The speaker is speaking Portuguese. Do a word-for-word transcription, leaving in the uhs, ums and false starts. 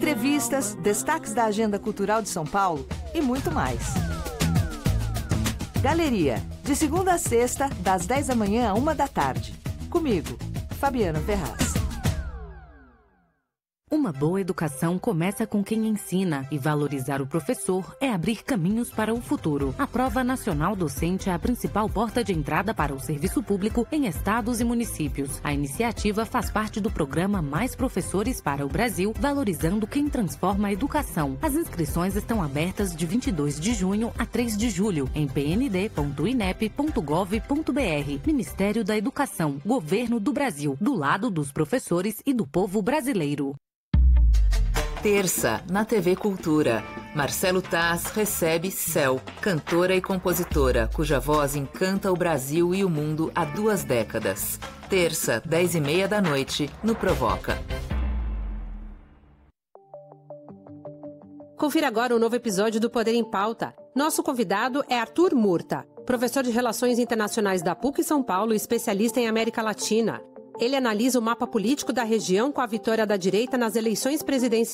entrevistas, destaques da agenda cultural de São Paulo e muito mais. Galeria, de segunda a sexta, das dez da manhã a uma da tarde. Comigo, Fabiana Ferraz. Uma boa educação começa com quem ensina, e valorizar o professor é abrir caminhos para o futuro. A Prova Nacional Docente é a principal porta de entrada para o serviço público em estados e municípios. A iniciativa faz parte do programa Mais Professores para o Brasil, valorizando quem transforma a educação. As inscrições estão abertas de vinte e dois de junho a três de julho em p n d ponto inep ponto gov ponto b r. Ministério da Educação, Governo do Brasil, do lado dos professores e do povo brasileiro. Terça, na T V Cultura, Marcelo Taz recebe Céu, cantora e compositora, cuja voz encanta o Brasil e o mundo há duas décadas. Terça, dez e meia da noite, no Provoca. Confira agora o novo episódio do Poder em Pauta. Nosso convidado é Arthur Murta, professor de Relações Internacionais da PUC São Paulo e especialista em América Latina. Ele analisa o mapa político da região com a vitória da direita nas eleições presidenciais